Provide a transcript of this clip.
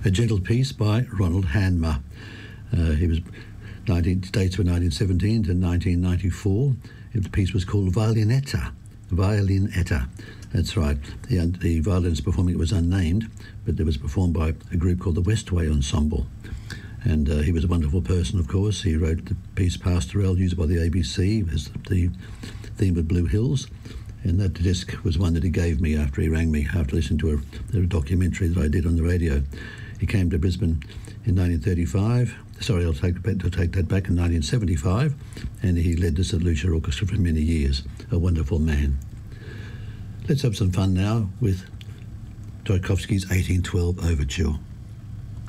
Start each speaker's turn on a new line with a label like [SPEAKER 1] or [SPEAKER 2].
[SPEAKER 1] A Gentle Piece by Ronald Hanmer. He was dates were 1917 to 1994. The piece was called Violinetta. Violinetta. That's right. The violinist performing it was unnamed, but it was performed by a group called the Westway Ensemble. And he was a wonderful person, of course. He wrote the piece Pastoral, used by the ABC as the theme of Blue Hills. And that disc was one that he gave me after he rang me, after listening to a documentary that I did on the radio. He came to Brisbane in 1935. Sorry, I'll take that back, in 1975. And he led the St Lucia Orchestra for many years. A wonderful man. Let's have some fun now with Tchaikovsky's 1812 Overture.